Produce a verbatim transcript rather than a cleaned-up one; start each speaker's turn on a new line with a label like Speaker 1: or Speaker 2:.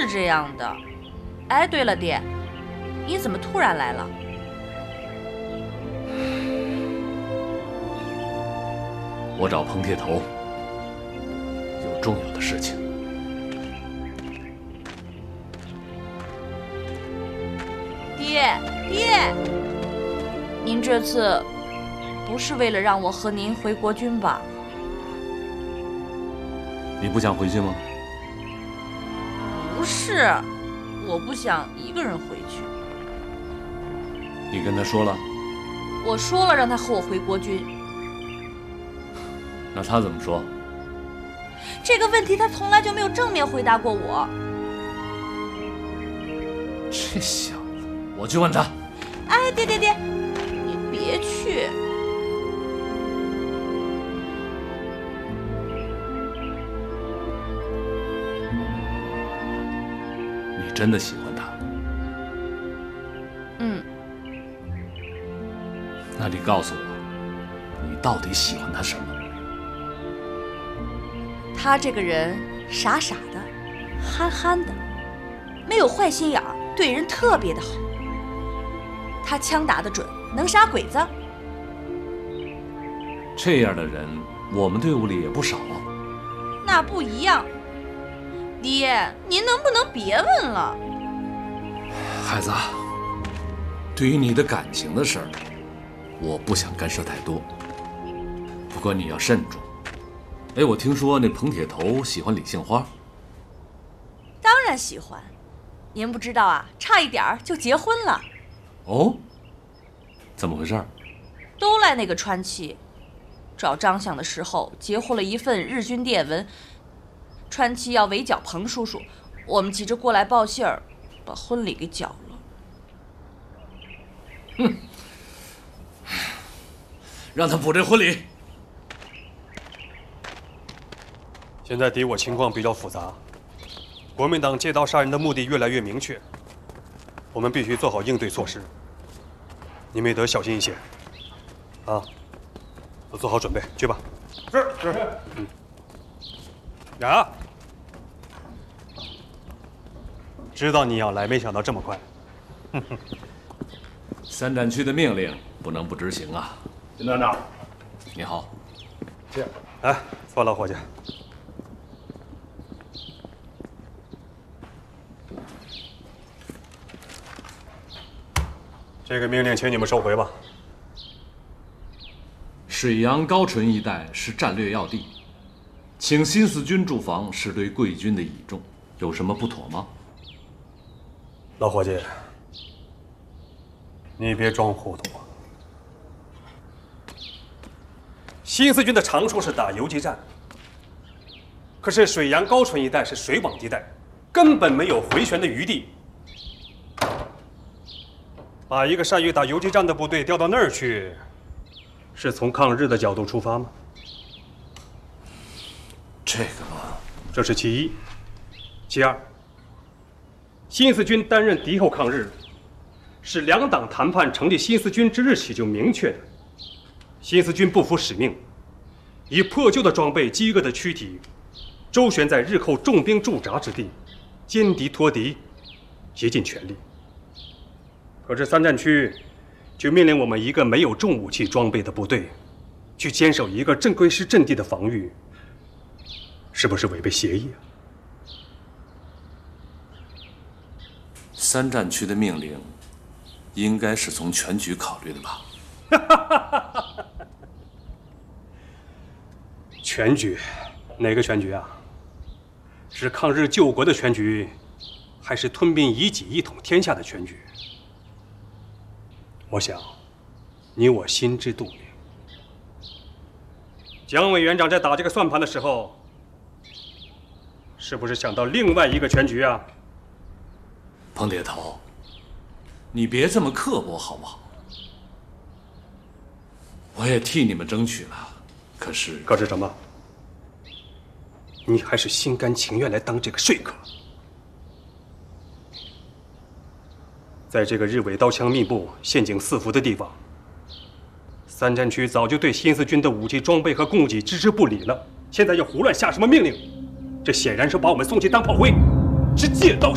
Speaker 1: 是这样的。哎，对了，爹，你怎么突然来了？
Speaker 2: 我找彭铁头，有重要的事情。
Speaker 1: 爹，爹，您这次不是为了让我和您回国军吧？
Speaker 2: 你不想回去吗？
Speaker 1: 不是，我不想一个人回去。
Speaker 2: 你跟他说了？
Speaker 1: 我说了，让他和我回国军。
Speaker 2: 那他怎么说？
Speaker 1: 这个问题他从来就没有正面回答过我。
Speaker 2: 这小子，我去问他。
Speaker 1: 哎，爹爹爹，你别去。
Speaker 2: 你真的喜欢他？
Speaker 1: 嗯。
Speaker 2: 那你告诉我，你到底喜欢他什么？
Speaker 1: 他这个人傻傻的，憨憨的，没有坏心眼儿，对人特别的好。他枪打得准，能杀鬼子。
Speaker 2: 这样的人，我们队伍里也不少。
Speaker 1: 那不一样。爹，您能不能别问了？
Speaker 2: 孩子，对于你的感情的事儿，我不想干涉太多。不过你要慎重。哎，我听说那彭铁头喜欢李杏花。
Speaker 1: 当然喜欢，您不知道啊，差一点儿就结婚了。
Speaker 2: 哦，怎么回事？
Speaker 1: 都赖那个川崎，找张相的时候截获了一份日军电文，川崎要围剿彭叔叔，我们急着过来报信儿，把婚礼给搅了。
Speaker 2: 哼，让他补这婚礼。
Speaker 3: 现在敌我情况比较复杂，国民党借刀杀人的目的越来越明确，我们必须做好应对措施。你们也得小心一些，啊，都做好准备，去吧。是是。嗯。呀，知道你要来，没想到这么快。哼哼。
Speaker 2: 三战区的命令不能不执行啊！
Speaker 4: 金团长，
Speaker 2: 你好。
Speaker 4: 是。
Speaker 3: 来，坐老伙计。这个命令，请你们收回吧。
Speaker 2: 水阳高淳一带是战略要地，请新四军驻防是对贵军的倚重，有什么不妥吗？
Speaker 3: 老伙计，你别装糊涂。新四军的长处是打游击战，可是水阳高淳一带是水网地带，根本没有回旋的余地。把一个善于打游击战的部队调到那儿去，是从抗日的角度出发吗？
Speaker 2: 这个嘛，
Speaker 3: 这是其一。其二，新四军担任敌后抗日，是两党谈判成立新四军之日起就明确的。新四军不服使命，以破旧的装备、饥饿的躯体，周旋在日寇重兵驻扎之地，歼敌脱敌，竭尽全力。可是三战区却命令我们一个没有重武器装备的部队，去坚守一个正规师阵地的防御，是不是违背协议啊？
Speaker 2: 三战区的命令应该是从全局考虑的吧？
Speaker 3: 全局？哪个全局啊？是抗日救国的全局，还是吞并夷己、一统天下的全局？我想，你我心知肚明。蒋委员长在打这个算盘的时候，是不是想到另外一个全局啊？
Speaker 2: 彭铁头，你别这么刻薄好不好？我也替你们争取了，可是
Speaker 3: 可是什么？你还是心甘情愿来当这个说客。在这个日伪刀枪密布、陷阱四伏的地方，三战区早就对新四军的武器装备和供给置之不理了，现在又胡乱下什么命令？这显然是把我们送去当炮灰，是借刀。